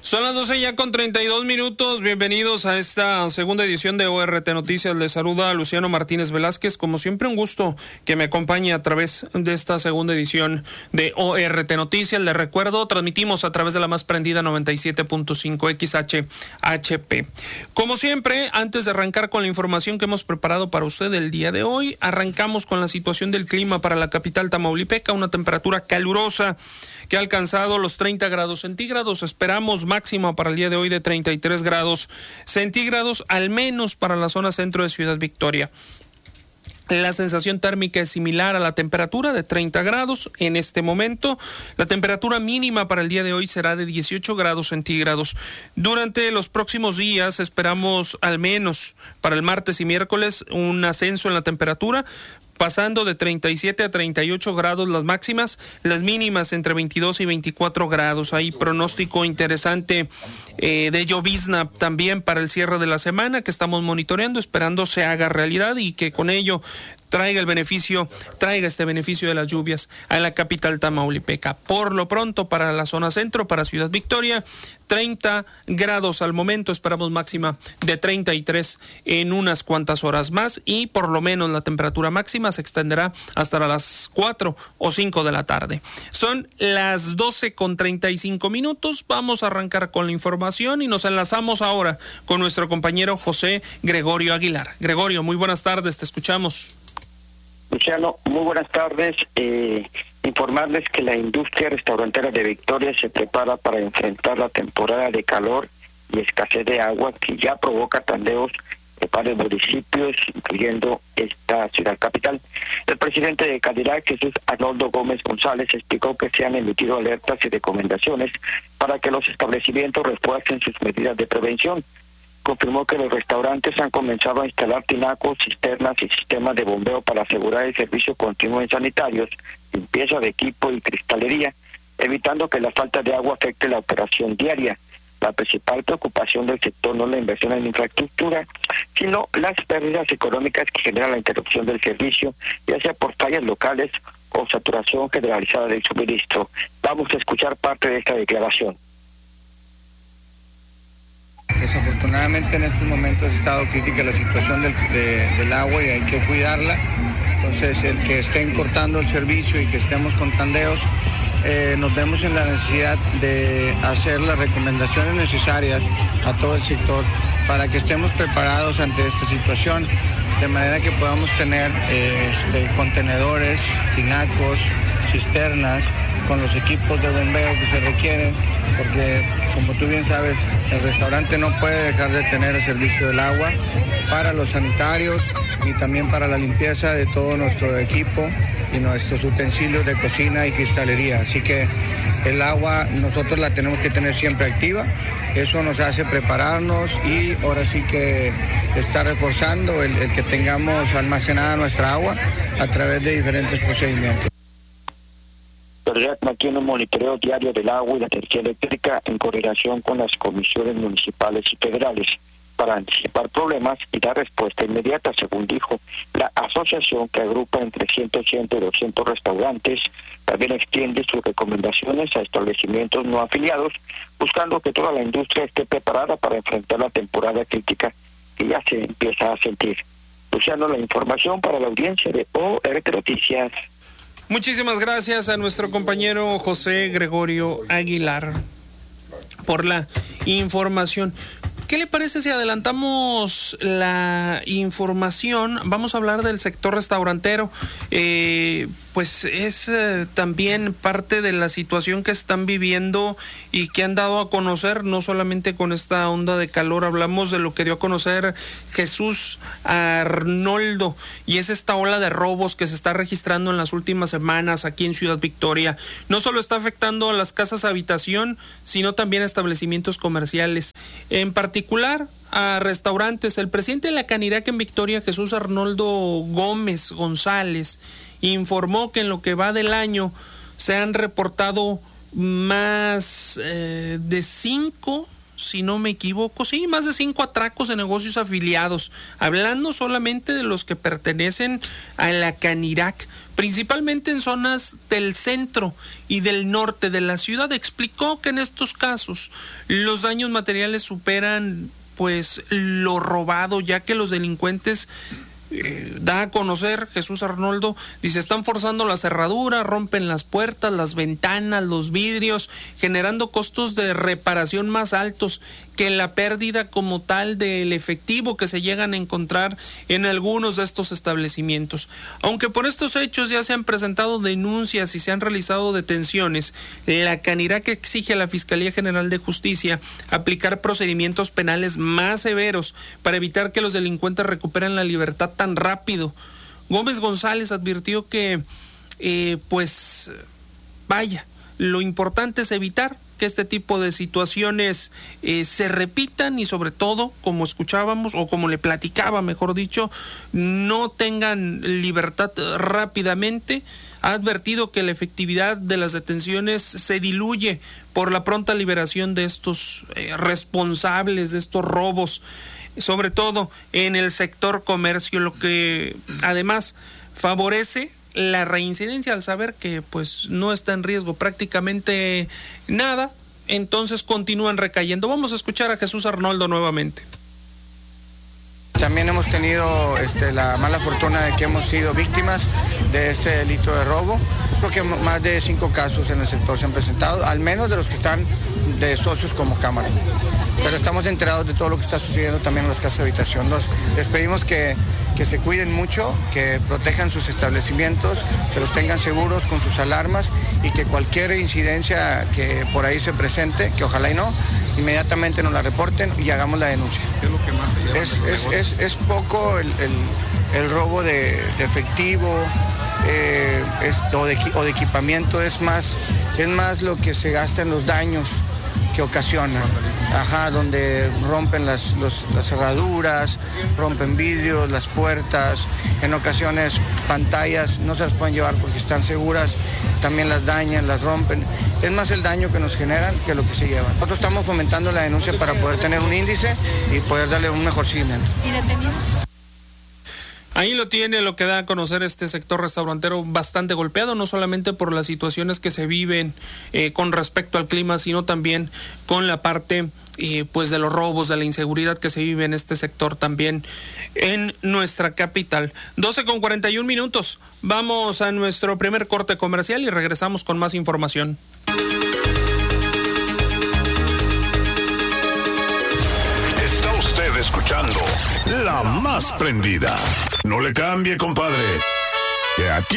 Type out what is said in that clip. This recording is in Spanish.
Son las 12 ya con 32 minutos. Bienvenidos a esta segunda edición de ORT Noticias. Les saluda Luciano Martínez Velázquez. Como siempre, un gusto que me acompañe a través de esta segunda edición de ORT Noticias. Les recuerdo, transmitimos a través de la más prendida 97.5 XHHP. Como siempre, antes de arrancar con la información que hemos preparado para usted el día de hoy, arrancamos con la situación del clima para la capital tamaulipeca. Una temperatura calurosa que ha alcanzado los 30 grados centígrados. Esperamos máxima para el día de hoy de 33 grados centígrados, al menos para la zona centro de Ciudad Victoria. La sensación térmica es similar a la temperatura de 30 grados en este momento. La temperatura mínima para el día de hoy será de 18 grados centígrados. Durante los próximos días esperamos, al menos para el martes y miércoles, un ascenso en la temperatura, pasando de 37 a 38 grados las máximas, las mínimas entre 22 y 24 grados. Hay pronóstico interesante de llovizna también para el cierre de la semana que estamos monitoreando, esperando se haga realidad y que con ello traiga este beneficio de las lluvias a la capital tamaulipeca. Por lo pronto, para la zona centro, para Ciudad Victoria, 30 grados al momento, esperamos máxima de 33 en unas cuantas horas más y por lo menos la temperatura máxima se extenderá hasta las 4 o 5 de la tarde. Son las 12 con 35 minutos, vamos a arrancar con la información y nos enlazamos ahora con nuestro compañero José Gregorio Aguilar. Gregorio, muy buenas tardes, te escuchamos. Luciano, muy buenas tardes. Informarles que la industria restaurantera de Victoria se prepara para enfrentar la temporada de calor y escasez de agua que ya provoca tandeos de varios municipios, incluyendo esta ciudad capital. El presidente de Cadillac, Jesús Arnoldo Gómez González, explicó que se han emitido alertas y recomendaciones para que los establecimientos refuercen sus medidas de prevención. Confirmó que los restaurantes han comenzado a instalar tinacos, cisternas y sistemas de bombeo para asegurar el servicio continuo en sanitarios, limpieza de equipo y cristalería, evitando que la falta de agua afecte la operación diaria. La principal preocupación del sector no es la inversión en infraestructura, sino las pérdidas económicas que genera la interrupción del servicio, ya sea por fallas locales o saturación generalizada del suministro. Vamos a escuchar parte de esta declaración. Desafortunadamente en estos momentos ha estado crítica la situación del agua y hay que cuidarla. Entonces el que estén cortando el servicio y que estemos con tandeos, nos vemos en la necesidad de hacer las recomendaciones necesarias a todo el sector para que estemos preparados ante esta situación, de manera que podamos tener contenedores, tinacos, cisternas, con los equipos de bombeo que se requieren, porque como tú bien sabes, el restaurante no puede dejar de tener el servicio del agua para los sanitarios y también para la limpieza de todo nuestro equipo y nuestros utensilios de cocina y cristalería. Así que el agua nosotros la tenemos que tener siempre activa. Eso nos hace prepararnos y ahora sí que está reforzando el que tengamos almacenada nuestra agua a través de diferentes procedimientos. La autoridad mantiene un monitoreo diario del agua y la energía eléctrica en coordinación con las comisiones municipales y federales para anticipar problemas y dar respuesta inmediata, según dijo. La asociación, que agrupa entre 180 y 200 restaurantes, también extiende sus recomendaciones a establecimientos no afiliados, buscando que toda la industria esté preparada para enfrentar la temporada crítica que ya se empieza a sentir. Luciano, la información para la audiencia de ORT Noticias. Muchísimas gracias a nuestro compañero José Gregorio Aguilar por la información. ¿Qué le parece si adelantamos la información? Vamos a hablar del sector restaurantero. Pues es también parte de la situación que están viviendo y que han dado a conocer, no solamente con esta onda de calor. Hablamos de lo que dio a conocer Jesús Arnoldo, y es esta ola de robos que se está registrando en las últimas semanas aquí en Ciudad Victoria. No solo está afectando a las casas habitación, sino también a establecimientos comerciales, en particular a restaurantes. El presidente de la Canirac en Victoria, Jesús Arnoldo Gómez González, informó que en lo que va del año se han reportado más de 5 si no me equivoco, sí, más de 5 atracos de negocios afiliados, hablando solamente de los que pertenecen a la Canirac, principalmente en zonas del centro y del norte de la ciudad. Explicó que en estos casos los daños materiales superan pues lo robado, ya que los delincuentes da a conocer Jesús Arnoldo, dice, están forzando la cerradura, rompen las puertas, las ventanas, los vidrios, generando costos de reparación más altos que la pérdida como tal del efectivo que se llegan a encontrar en algunos de estos establecimientos. Aunque por estos hechos ya se han presentado denuncias y se han realizado detenciones, la Canirac exige a la Fiscalía General de Justicia aplicar procedimientos penales más severos para evitar que los delincuentes recuperen la libertad tan rápido. Gómez González advirtió que lo importante es evitar que este tipo de situaciones se repitan y sobre todo, como escuchábamos o como le platicaba, mejor dicho, no tengan libertad rápidamente. Ha advertido que la efectividad de las detenciones se diluye por la pronta liberación de estos responsables de estos robos, sobre todo en el sector comercio, lo que además favorece la reincidencia al saber que pues no está en riesgo prácticamente nada, entonces continúan recayendo. Vamos a escuchar a Jesús Arnoldo nuevamente. También hemos tenido la mala fortuna de que hemos sido víctimas de este delito de robo. Creo que más de 5 casos en el sector se han presentado, al menos de los que están de socios como cámara. Pero estamos enterados de todo lo que está sucediendo también en las casas de habitación. Les pedimos que se cuiden mucho, que protejan sus establecimientos, que los tengan seguros con sus alarmas y que cualquier incidencia que por ahí se presente, que ojalá y no, inmediatamente nos la reporten y hagamos la denuncia. ¿Qué es lo que más se lleva? Es poco el robo de efectivo o de equipamiento, es más lo que se gasta en los daños que ocasiona. Donde rompen las cerraduras, rompen vidrios, las puertas, en ocasiones pantallas no se las pueden llevar porque están seguras, también las dañan, las rompen. Es más el daño que nos generan que lo que se llevan. Nosotros estamos fomentando la denuncia para poder tener un índice y poder darle un mejor seguimiento. ¿Y detenidos? Ahí lo tiene, lo que da a conocer este sector restaurantero bastante golpeado, no solamente por las situaciones que se viven con respecto al clima, sino también con la parte pues de los robos, de la inseguridad que se vive en este sector también en nuestra capital. 12:41. Vamos a nuestro primer corte comercial y regresamos con más información. Está usted escuchando La Más Prendida. No le cambie, compadre, que aquí